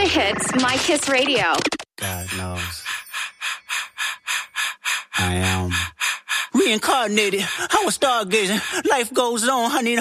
hits, My Kiss Radio. God knows. I am reincarnated. I was stargazing. Life goes on, honey.